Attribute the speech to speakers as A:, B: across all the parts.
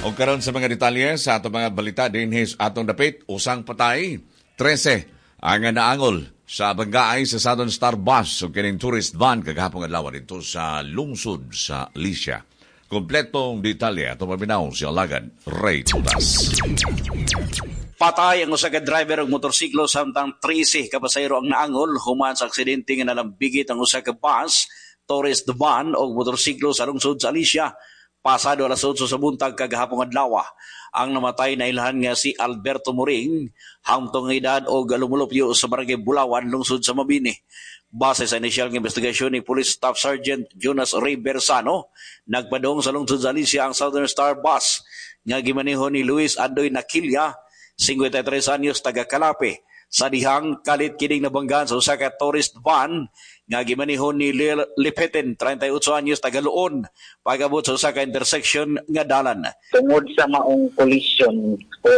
A: O karon sa mga detalye sa atong mga balita dinhi atong dapit usang patay 13 ang naangol sa banggaay sa Southern Star Bus o kining tourist van kagahapon adlaw dito sa lungsod sa Alicia. Kompletong detalye atong mabinaw si Alagad Ray Tudas.
B: Patay ang usa ka driver og motorsiklo samtang 13 ka pasahero ang naangol human sa aksidente nga nalambigit ang usa ka bus, tourist van og motorsiklo sa lungsod sa Alicia. Pasado alas 8 sa buntag kagahapon adlaw. Ang namatay na ilhan nga si Alberto Moring, hamtong edad og lumulupyo sa barangay Bulawan, lungsod sa Mabini. Base sa inisyal nga investigasyon ni Police Staff Sergeant Jonas Ray Bersano, nagpadong sa lungsod sa Alicia ang Southern Star Bus nga gimaneho ni Luis Andoy Naquilla, 53 anyos, taga Calape. Sa dihang kalit kining nabanggaan sa usa ka tourist van nga gimaneho ni Lipeten, 38 anyos, taga Luon, pagabot sa usa ka intersection nga dalan.
C: Tungod sa maong collision,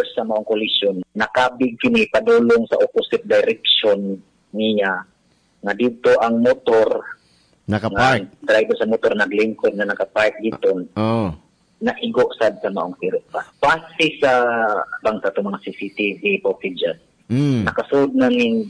C: nakabig kini padulong sa opposite direction niya nga dito ang motor
D: nakapark.
C: Driver sa motor naglingkod na nakapark dito. Naigo sad sa maong sirit pa. Base sa bangsa to mga CCTV footage. Nakasood na ni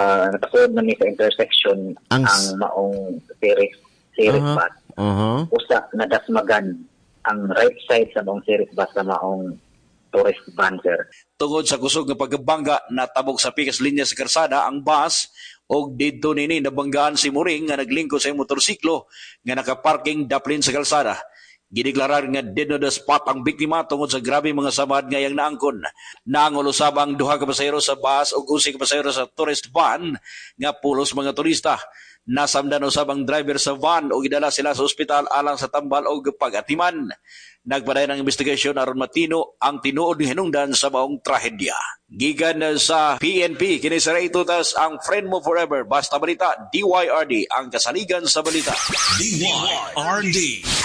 C: sa intersection ang maong series bus. Usa nadasmagan ang right side sa maong series bus sa maong tourist van, sir.
B: Tungod sa kusog nga pagbangga natabog sa pikas linya sa karsada ang bus og didto nini nabanggaan si Moring nga naglingkod sa motorsiklo nga nakaparking daplin sa kalsada. Gideklarar nga dead on the spot ang biktima tungod sa grabe mga samad nga yang naangkon. Naangol usab ang duha ka pasahero sa bus ug 11 ka pasahero sa tourist van nga pulos mga turista. Nasamdan usab ang driver sa van ug gidala sila sa ospital alang sa tambal ug pag-atiman. Nagpadayon ang investigasyon aron matino ang tinuod ni hinungdan sa maong trahedya. Gikan sa PNP, kini sa Ray Tutas, ang friend mo forever. Basta balita, DYRD, ang kasaligan sa balita.
E: DYRD.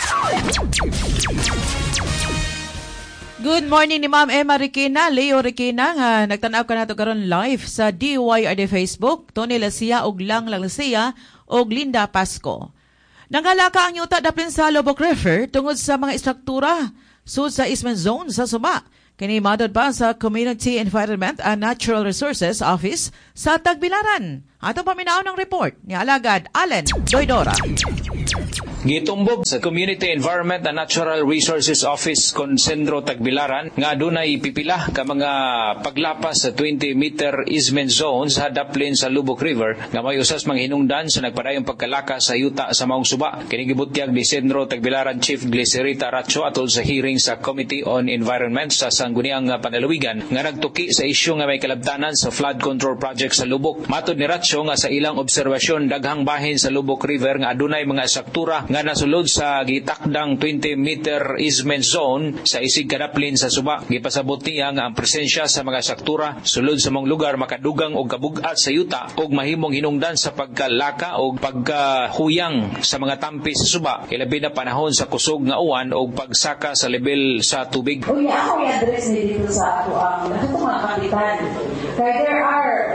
F: Good morning ni Ma'am Emma Requena, Leo Requena nga nagtanaw ka nato karon live sa DYRD Facebook, Tony Lasia og Lang Lasia og Linda Pasco. Nangalaka ang yuta daplin sa Lubok River tungod sa mga istruktura sud sa easement zone sa Suma. Kini madod pa sa Community Environment and Natural Resources Office sa Tagbilaran. Atong paminaw ng report ni Alagad Allen Doydora.
G: Gitumbog sa Community Environment and Natural Resources Office Consendro Tagbilaran nga adunay pipila ka mga paglapas sa 20-meter easement zone sa daplin sa Lubok River nga may usas mga hinungdan sa nagpadayong pagkalaka sa yuta sa maong suba. Kini gibutyag ni Sendro Tagbilaran Chief Glicerita Racho atol sa hearing sa Committee on Environment sa sangguniang panalawigan nga nagtuki sa isyu nga may kalabtanan sa flood control project sa Lubok. Matod ni Racho nga sa ilang obserbasyon daghang bahin sa Lubok River nga adunay mga struktura nga nasulod sa gitakdang 20-meter easement zone sa isig kadaplin sa suba. Gipasabot niya nga ang presensya sa mga struktura sulod sa mong lugar makadugang og kabugat sa yuta og mahimong hinungdan sa pagkalaka og pagkahuyang sa mga tampi sa suba ilabi na panahon sa kusog nga uwan og pagsaka sa level sa tubig.
H: Ako i-address ni dito sa ato ang mga kapitan. Kaya there are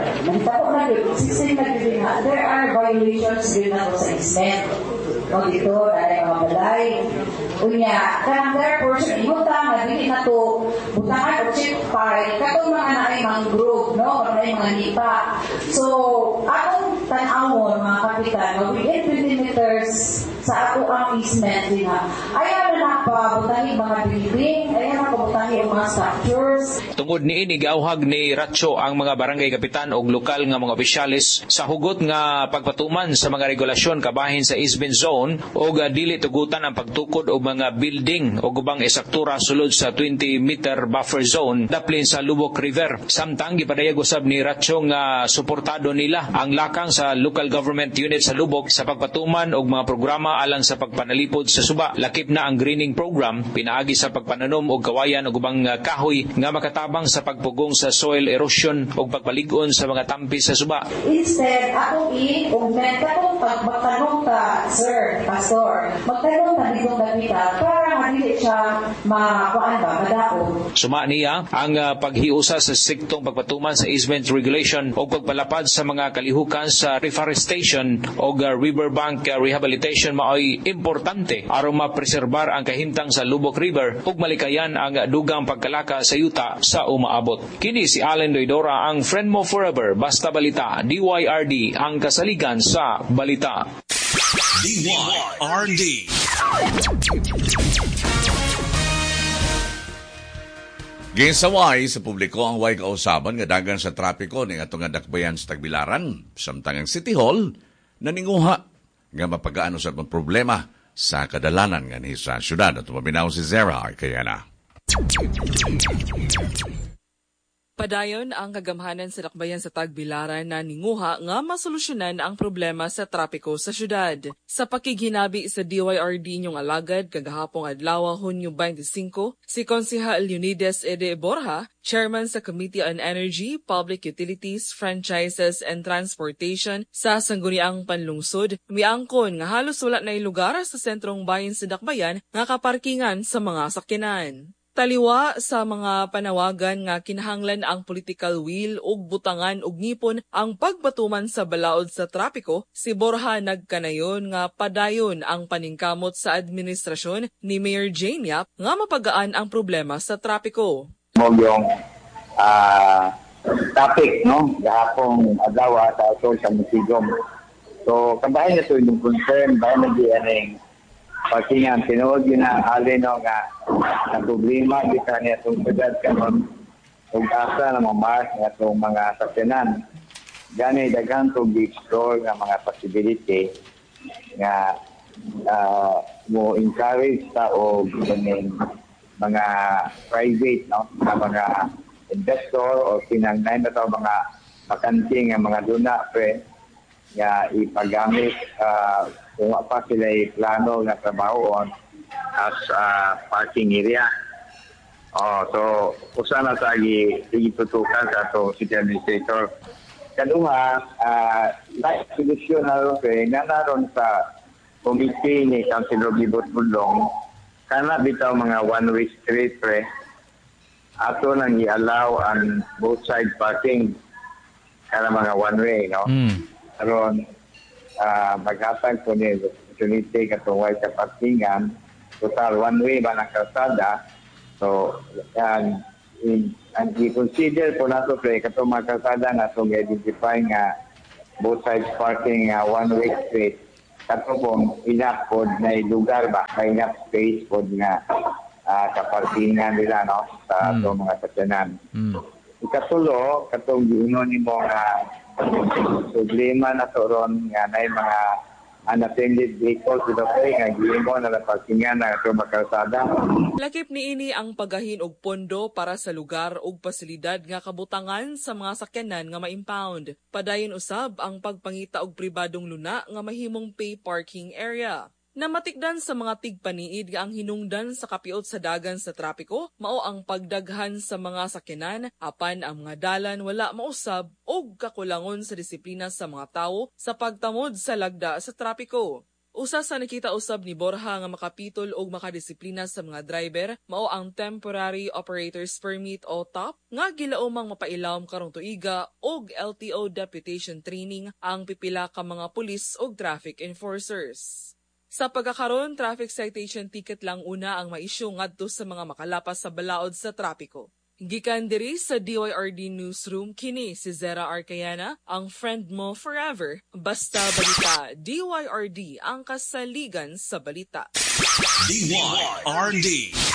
H: violations din na sa easement. O dito, dahil mga balay. Unya, kanang there portion, ibutang na dili na to, butangan o chip pie, katong mga naay mangrove, no? Mga mga nipa. So, akong tanawon, mga kapitan, within 20 meters sa ato ang easement din ha. Ayaw na napabutangi mga building, ayaw na pabutangi ang mga structures.
G: Tungod ni ini gauhag ni Racho ang mga barangay kapitan og lokal nga mga opisyalis sa hugot nga pagpatuman sa mga regulasyon kabahin sa easement zone o dili tugutan ang pagtukod og mga building o ubang estruktura sulod sa 20-meter buffer zone daplin sa Lubok River. Samtang gipadayag usab ni Racho nga suportado nila ang lakang sa local government unit sa Lubok sa pagpatuman og mga programa alang sa pagpanalipod sa suba. Lakip na ang greening program pinaagi sa pagpananom og kawayan og ubang kahoy nga makatabang sa pagpugong sa soil erosion o pagpalig-on sa mga tampi sa suba.
H: Instead, ako i-augment katong pagtanong ta, sir, pastor, magtanong ta dito kita para nga dili siya makuan ba, madaog.
G: Suma niya ang paghiusa sa striktong pagpatuman sa easement regulation o pagpalapad sa mga kalihukan sa reforestation o riverbank rehabilitation mao'y importante aron mapreserbar ang kahimtang sa Lubok River ug malikayan ang dugang pagkalaka sa yuta sa umaabot. Kini si Allen Doidora, ang friend mo forever, basta balita, DYRD, ang kasaligan sa balita.
E: DYRD.
A: Ginsaway sa publiko ang way kausaban nga dagan sa trapiko ning atong dakbayan sa Tagbilaran, samtang ang City Hall naninguha nga mapagaano sa problema sa kadalanan nga ni sa syudad. At mabinaw si Zara Arcayana.
D: Padayon ang kagamhanan sa dakbayan sa Tagbilaran na ninguha nga masolusyonan ang problema sa trapiko sa syudad. Sa pakighinabi sa DYRD nyong alagad kagahapong adlaw Hunyo 25, si Konsehal Leonidas Ede Borja, Chairman sa Committee on Energy, Public Utilities, Franchises and Transportation sa Sangguniang Panlungsod, miangkon nga halos wala na lugar sa sentrong bahin sa dakbayan nga kaparkingan sa mga sakyanan. Taliwa sa mga panawagan nga kinahanglan ang political will ug butangan ug ngipon ang pagbatuman sa balaod sa trapiko, si Borja nagkanayon nga padayon ang paningkamot sa administrasyon ni Mayor Jane Yap nga mapagaan ang problema sa trapiko.
I: Yung topic, no? Gahapong adlaw sa Asol sa Musigom. So, kabahin na ito yung concern, bayan na diyaring pagkingan, tinuod yun ang alin no, nga problema di ka niya itong syudad kanon kung asa na mamars nga itong mga sakyanan. Gani dagang itong di-explore nga mga possibility nga mo encourage ta o ganing mga private no, na mga investor o kinangnain na ito mga makanting nga mga duna pre nga ipagamit kung pa sila plano na trabaho as parking area. So, usa na sa itutukan sa ito city administrator. Kaduha, like solusyon na rin na naroon sa committee ni Councilor Libot Bulong, kana bitaw mga one-way street pre, ato nang i-allow ang both side parking kana mga one-way, no? Karon maghatag po ni opportunity katong way sa parkingan, total one way ba ng kalsada. So ang i-consider po nato pre katong mga kalsada na itong identify nga both sides parking one way street, kato po enough po na lugar ba, may enough space po nga kaparkingan nila no sa itong mga sakyanan. Ikatulo katong giingon ni mo nga problema na toron nga na mga unattended vehicles sa nga giimo na parkingan na ito makalsada.
D: Lakip niini ang pagahin og pondo para sa lugar ug pasilidad nga kabutangan sa mga sakyanan nga ma-impound. Padayon usab ang pagpangita og pribadong luna nga mahimong pay parking area. Namatikdan sa mga tigpaniid nga ang hinungdan sa kapiot sa dagan sa trapiko mao ang pagdaghan sa mga sakyanan apan ang mga dalan wala mausab og kakulangon sa disiplina sa mga tawo sa pagtamod sa lagda sa trapiko. Usa sa nakita usab ni Borja nga makapitol og makadisiplina sa mga driver mao ang Temporary Operators Permit o TOP nga gilaumang mapailawom karong tuiga og LTO deputation training ang pipila ka mga pulis og traffic enforcers. Sa pagkakaroon, traffic citation ticket lang una ang ma-issue ngadto sa mga makalapas sa balaod sa trapiko. Gikan diri sa DYRD Newsroom, kini si Zara Arcayana, ang friend mo forever. Basta balita, DYRD, ang kasaligan sa balita.
E: DYRD.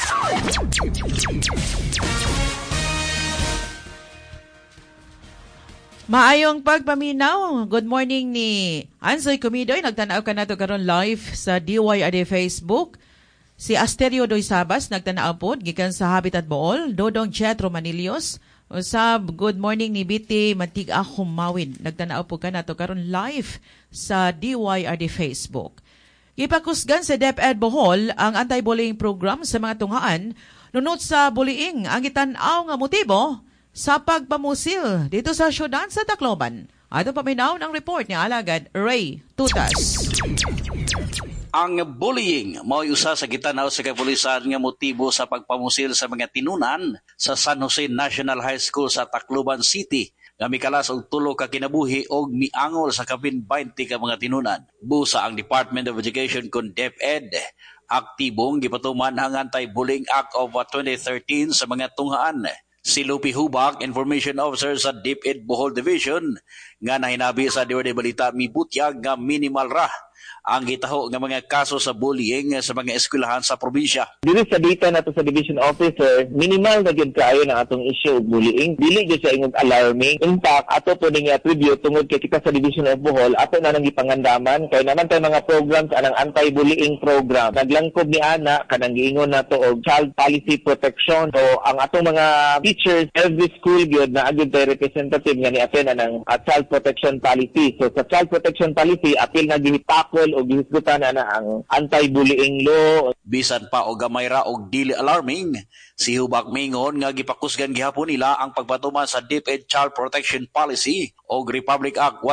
F: Maayong pagpaminaw. Good morning ni Ansoy Comidoy. Nagtanaw ka na ito karon live sa DYRD Facebook. Si Asterio Doy Sabas, nagtanaw po, gikan sa Habitat Bool. Dodong Chetro Manilios. Usab, good morning ni Biti Mantiga Humawin. Nagtanaw po ka na ito karon live sa DYRD Facebook. Ipakusgan sa DepEd Bohol ang anti-bullying program sa mga tunghaan. Lunod sa bullying, ang itanaw nga motibo sa pagpamusil dito sa syudad sa Tacloban. Ato paminaw ng report ni Alagad Ray Tutas.
B: Ang bullying mao'y usa sa gitanaw sa kapulisan nga motibo sa pagpamusil sa mga tinunan sa San Jose National High School sa Tacloban City nga mikalas og 3 ka kinabuhi og miangol sa kapin 20 ka mga tinunan. Busa ang Department of Education kun DepEd aktibong gipatuman ang Anti-Bullying Act of 2013 sa mga tunghaan. Si Lupi Hubak, Information Officer sa DepEd Bohol Division, nga nahinabi sa DOD Balita mibutyag nga minimal ra ang gitaho nga mga kaso sa bullying sa mga eskwelahan sa probinsya.
J: Dili sa data nato sa Division Officer, minimal na gyud kaayo na atong issue og bullying. Dili gyud sa ingong alarming. In fact, ato po ning attribute tungod kay kita sa Division of Bohol, ato na nang gipangandaman kay naman tay mga programs anang anti-bullying program. Naglangkob ni ana kanang giingon nato og child policy protection. So ang atong mga teachers every school gyud na agud tay representative nga ni-attend anang child protection policy. So sa child protection policy, apil na gihitakol o gihisgutan na ang anti-bullying law.
B: Bisan pa o gamay ra og dili alarming, si Hubak mingon nga gipakusgan gihapon nila ang pagpatuman sa DepEd Child Protection Policy o Republic Act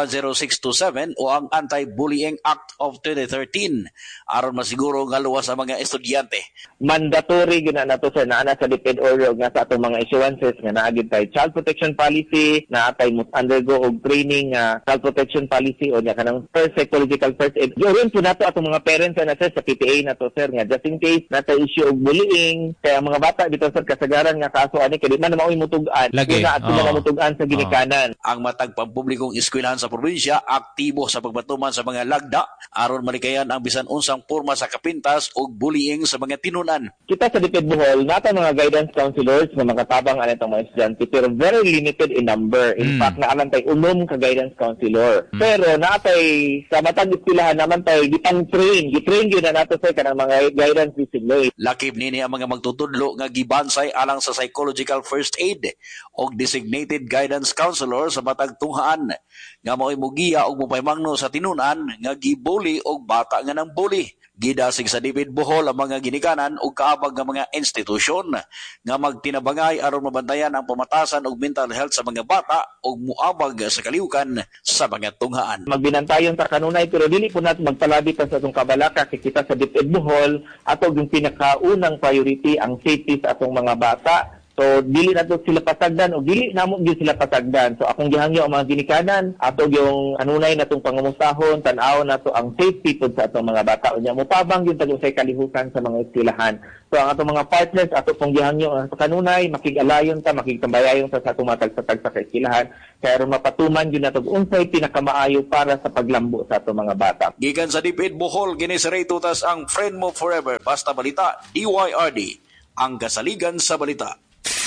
B: 10627 o ang Anti-Bullying Act of 2013 aron masiguro nga luwas sa mga estudyante.
J: Mandatory gina nato sa naana sa DepEd order nga sa atong mga issuances nga naagid tay child protection policy na atay must undergo og training child protection policy o nya kanang first psychological first aid. Rin po nato atong mga parents na sir sa PTA nato sir nga just in case nata issue og bullying kaya mga bata dito sir kasagaran nga kaso ani kay di man mao'y mutugan
K: lagi
J: na ato mga mutugan sa ginikanan.
B: Ang matag pampublikong eskwelahan sa probinsya aktibo sa pagpatuman sa mga lagda aron malikayan ang bisan unsang porma sa kapintas og bullying sa mga tinunan.
J: Kita sa DepEd Bohol nata mga guidance counselors nga makatabang ani itong mga estudyante pero very limited in number. In fact naalan tay unom ka guidance counselor. Pero natay sa matag eskwelahan naman tay gitrain gyud na nato sa kanang mga guidance counselor.
B: Lakip nini ang mga magtutudlo nga gibansay alang sa psychological first aid og designated guidance counselor sa matag tunghaan nga mao'y mugiya og mupahimangno sa tinunan nga gibully og bata nga nang bully. Gidasig sa DepEd Bohol ang mga ginikanan og kaabag nga mga institusyon nga magtinabangay aron mabantayan ang pamatasan og mental health sa mga bata og muabag sa kalihukan sa mga tunghaan.
J: Magbinantayon ta kanunay pero dili po natin magpalabi pa sa atong kabalaka kay kita sa DepEd Bohol ato yung pinakaunang priority ang safety sa atong mga bata. So dili nato sila pasagdan o dili namo gyud sila pasagdan. So akong gihangyo ang mga ginikanan ato yung anunay natong pangamustahon tan-aw nato ang safety pud sa atong mga bata unya motabang gyud tag usay kalihukan sa mga eskwelahan. So ang atong mga partners ato pong gihangyo ang kanunay makig-alayon ta makigtambayayon ta sa atong matag-satag sa eskwelahan kay aron mapatuman gyud nato unsay pinakamaayo para sa paglambo sa atong mga bata.
B: Gikan sa DepEd Bohol ginisray tutas ang Friend Mo Forever basta balita DYRD ang kasaligan sa balita.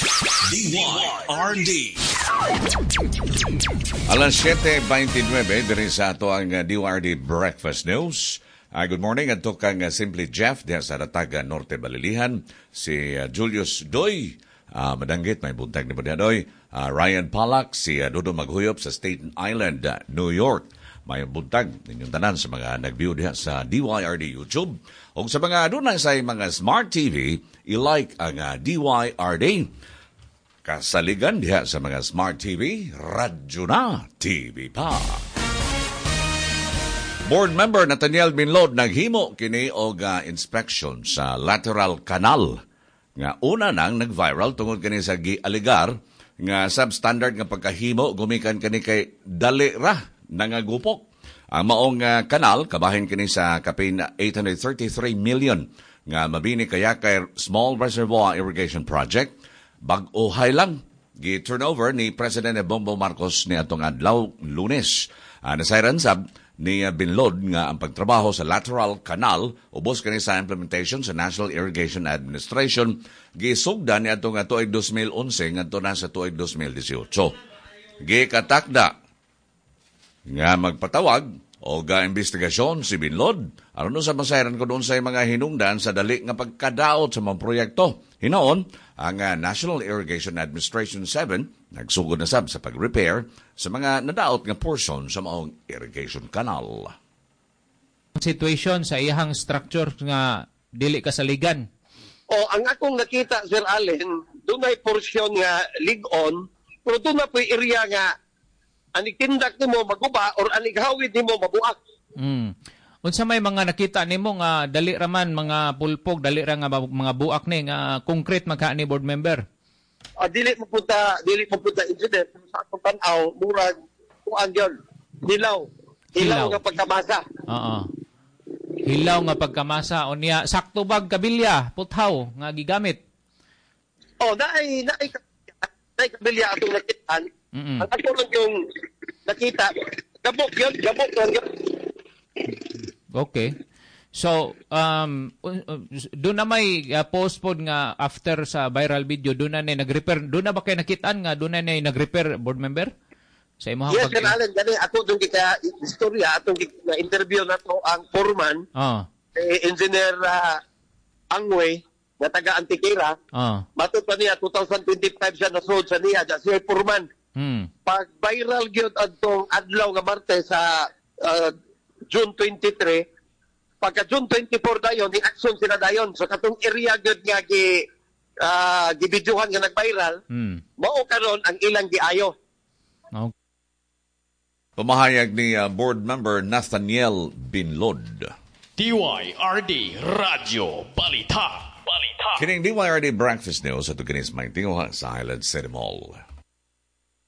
E: DYRD.
A: Alas 7:29 diri sa ato ang DYRD Breakfast News. Good morning adto kang Simply Jeff diha sa Rataga Norte Balilihan, si Julius Doy madanggit may buntag ni Doy, Ryan Pollack, si Dodo Maghuyop sa Staten Island, New York. May buntag ninyong tanan sa mga nag-view diha sa DYRD YouTube o sa mga adunay sa mga smart TV i-like ang DYRD. Kasaligan diha sa mga smart TV, radyo na TV pa. Board member Nathaniel Binlod naghimo kini og inspection sa lateral canal nga una nang nag-viral tungod kini sa gialigar nga substandard nga pagkahimo gumikan kini kay dali ra nangagupok. Ang maong kanal kabahin kini sa kapin 833 million nga mabini kaya kay Small Reservoir Irrigation Project. Bag-ohay lang gi-turnover ni President Bongbong Marcos ni atong adlaw Lunes. Nasayran sab ni Binlod nga ang pagtrabaho sa lateral canal ubos kani sa implementation sa National Irrigation Administration gisugdan ni atong tuig 2011 ngadto na sa tuig 2018. Gikatakda nga magpatawag o investigasyon si Binlod aron sa masayran ko doon sa mga hinungdan sa dali nga pagkadaot sa mga proyekto. Hinoon, ang National Irrigation Administration 7 nagsugod na sab sa pag-repair sa mga nadaot nga portion sa maong irrigation canal.
K: Situation sa iyang structure nga dili kasaligan.
L: Ang akong nakita, Sir Allen, doon ay porsyon nga lig-on, pero doon na po area nga anig tindak ni mo maguba or anig hawid ni mo mabuak.
K: Unsa may mga nakita nimo nga dali raman mga pulpog, dali ra nga mga buak ni nga concrete magka ni board member?
L: Dili mo punta incident sa atong tan-aw murag kuan gyud. Hilaw nga pagkamasa.
K: Oo. Hilaw nga pagkamasa unya sakto bag kabilya puthaw nga gigamit.
L: Naay kabilya atong nakitaan. Ang ato lang yung nakita gabok yun.
K: Okay. So, doon na may post po nga after sa viral video, doon na nag-repair. Doon na ba kayo nakitaan nga doon na nag-repair board member? Sa imong
L: yes, Sir Allen, gani ako doon kita istorya, atong interview na to ang foreman, Engineer Angwe, na taga Antiquera. Matod pa niya, 2025 siya nasod sa niya, siya foreman. Pag viral gyud adtong adlaw nga Martes sa June 23, pagka June 24 dayon, ni action sila dayon. So katong area gyud nga gibidyohan nga nag-viral, mao karon ang ilang giayo.
K: Okay.
A: Pamahayag ni board member Nathaniel Binlod.
E: DYRD Radio Balita.
A: Kining DYRD Breakfast News at kinis may tinguha sa Highland City Mall.